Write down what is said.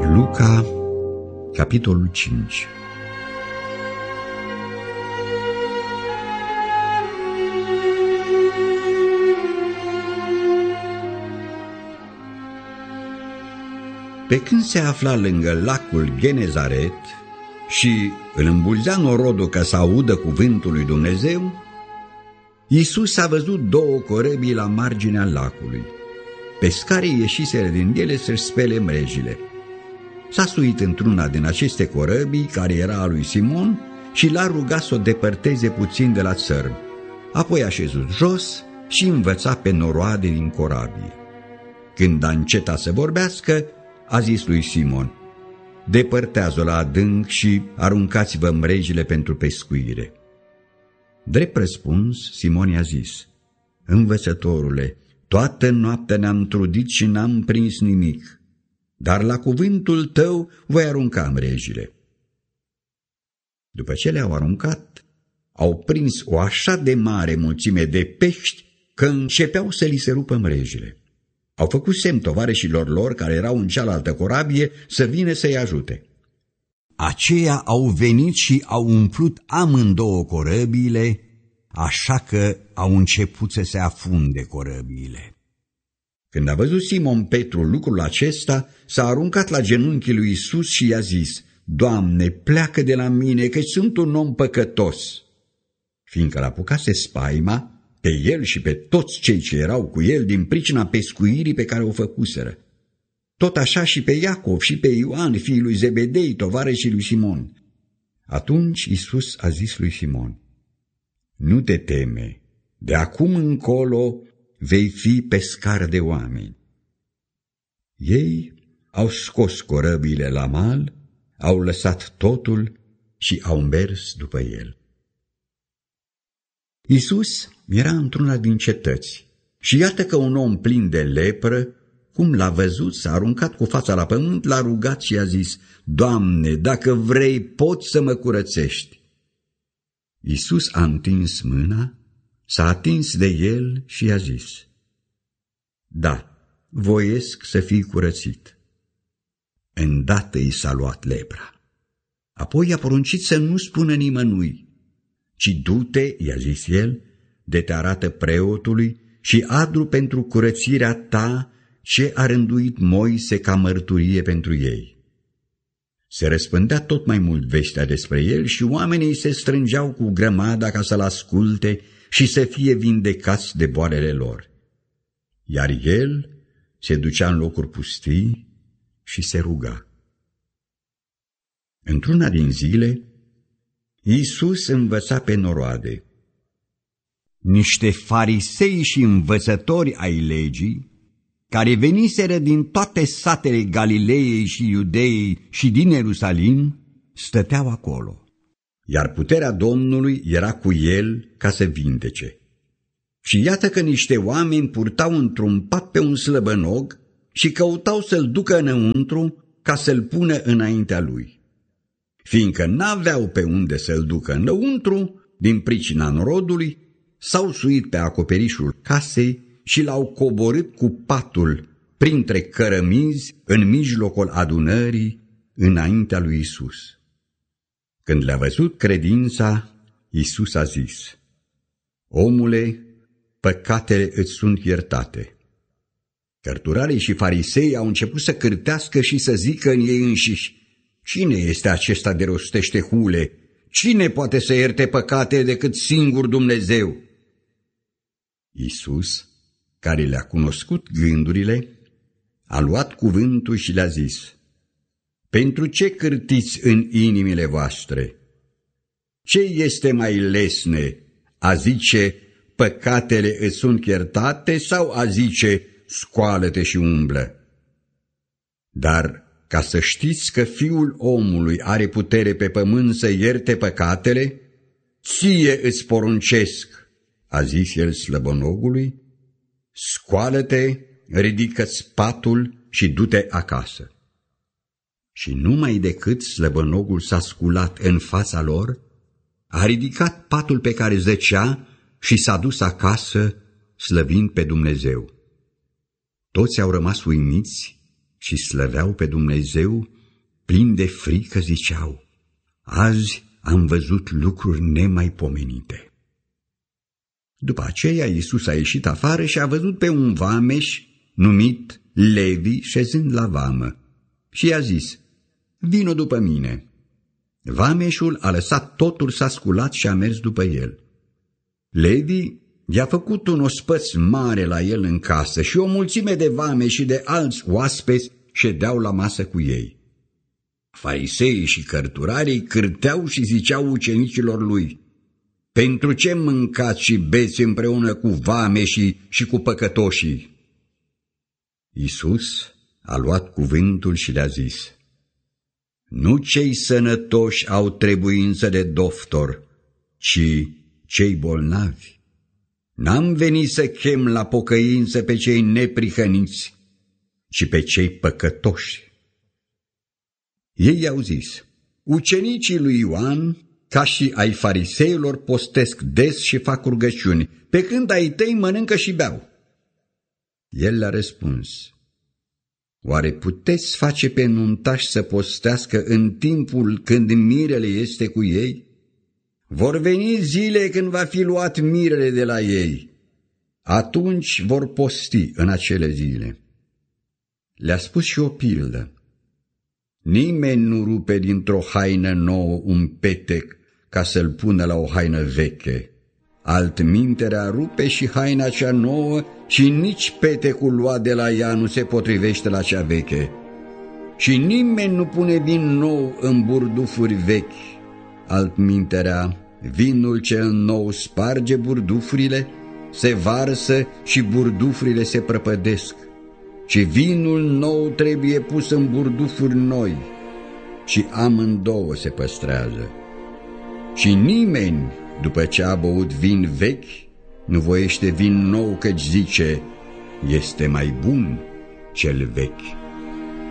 Luca, capitolul 5. Pe când se afla lângă lacul Genezaret și îl îmbulzea norodul ca să audă cuvântul lui Dumnezeu, Iisus a văzut două corăbii la marginea lacului. Pescarii ieșiseră din ele să-și spele mrejile. S-a suit într-una din aceste corăbii, care era a lui Simon, și l-a rugat să o depărteze puțin de la țărm. Apoi a șezut jos și învăța pe noroade din corabie. Când a încetat să vorbească, a zis lui Simon: depărtează-o la adânc și aruncați-vă mrejile pentru pescuire. Drept răspuns, Simon i-a zis: învățătorule, toată noaptea ne-am trudit și n-am prins nimic, dar la cuvântul tău voi arunca mrejile. După ce le-au aruncat, au prins o așa de mare mulțime de pești că începeau să li se rupă mrejile. Au făcut semn tovarășilor lor care erau în cealaltă corabie să vină să-i ajute. Aceia au venit și au umplut amândouă corăbiile, așa că au început să se afunde corăbiile. Când a văzut Simon Petru lucrul acesta, s-a aruncat la genunchii lui Iisus și i-a zis: Doamne, pleacă de la mine, că sunt un om păcătos. Fiindcă l-apucase spaima pe el și pe toți cei ce erau cu el din pricina pescuirii pe care o făcuseră. Tot așa și pe Iacov și pe Ioan, fiii lui Zebedei, tovarășii lui Simon. Atunci Iisus a zis lui Simon: nu te teme, de acum încolo vei fi pescar de oameni. Ei au scos corăbiile la mal, au lăsat totul și au mers după el. Iisus era într-una din cetăți și iată că un om plin de lepră, cum l-a văzut, s-a aruncat cu fața la pământ, l-a rugat și i-a zis: Doamne, dacă vrei, poți să mă curățești. Iisus a întins mâna, s-a atins de el și i-a zis: da, voiesc să fii curățit. Îndată i s-a luat lepra. Apoi i-a poruncit să nu spună nimănui, ci du-te, i-a zis el, de te arată preotului și adu pentru curățirea ta ce a rânduit Moise ca mărturie pentru ei. Se răspândea tot mai mult vestea despre el și oamenii se strângeau cu grămada ca să-l asculte și să fie vindecați de boalele lor. Iar el se ducea în locuri pustii și se ruga. Într-una din zile, Iisus învăța pe noroade. Niște farisei și învățători ai legii, care veniseră din toate satele Galileei și Iudeei și din Ierusalim, stăteau acolo. Iar puterea Domnului era cu el ca să vindece. Și iată că niște oameni purtau într-un pat pe un slăbănog și căutau să-l ducă înăuntru ca să-l pună înaintea lui. Fiindcă n-aveau pe unde să-l ducă înăuntru, din pricina norodului, s-au suit pe acoperișul casei și l-au coborât cu patul printre cărămizi în mijlocul adunării înaintea lui Iisus. Când le-a văzut credința, Iisus a zis: omule, păcatele îți sunt iertate. Cărturarii și farisei au început să cârtească și să zică în ei înșiși: cine este acesta de rostește hule? Cine poate să ierte păcate decât singur Dumnezeu? Iisus, care le-a cunoscut gândurile, a luat cuvântul și le-a zis: pentru ce cârtiți în inimile voastre? Ce este mai lesne, a zice păcatele îți sunt iertate sau a zice scoală-te și umblă? Dar ca să știți că Fiul omului are putere pe pământ să ierte păcatele, ție îți poruncesc, a zis el slăbănogului, scoală-te, ridică-ți patul și du-te acasă. Și numai decât slăbănogul s-a sculat în fața lor, a ridicat patul pe care zăcea și s-a dus acasă, slăvind pe Dumnezeu. Toți au rămas uimiți și slăveau pe Dumnezeu plini de frică, ziceau: azi am văzut lucruri nemaipomenite. După aceea Iisus a ieșit afară și a văzut pe un vameș numit Levi șezând la vamă și i-a zis: vino după mine. Vameșul a lăsat totul, s-a sculat și a mers după el. Levi i-a făcut un ospăț mare la el în casă și o mulțime de vameși și de alți oaspeți ședeau la masă cu ei. Fariseii și cărturarii cârteau și ziceau ucenicilor lui: pentru ce mâncați și beți împreună cu vameșii și cu păcătoșii? Iisus a luat cuvântul și le-a zis: nu cei sănătoși au trebuință de doctor, ci cei bolnavi. N-am venit să chem la pocăință pe cei neprihăniți, ci pe cei păcătoși. Ei i-au zis: ucenicii lui Ioan, ca și ai fariseilor, postesc des și fac rugăciuni, pe când ai tăi mănâncă și beau. El le-a răspuns: oare puteți face pe nuntași să postească în timpul când mirele este cu ei? Vor veni zile când va fi luat mirele de la ei. Atunci vor posti în acele zile. Le-a spus și o pildă: nimeni nu rupe dintr-o haină nouă un petec ca să-l pună la o haină veche. Altminterea rupe și haina cea nouă și nici petecul luat de la ea nu se potrivește la cea veche. Și nimeni nu pune vin nou în burdufuri vechi. Altminterea, vinul cel nou sparge burdufurile, se varsă și burdufurile se prăpădesc. Și vinul nou trebuie pus în burdufuri noi și amândouă se păstrează. Și nimeni, după ce a băut vin vechi, nu voiește vin nou, căci zice: este mai bun cel vechi.